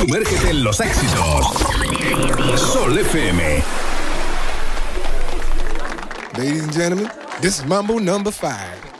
Sumérgete en los éxitos. Sol FM. Ladies and gentlemen, this is Mambo number 5.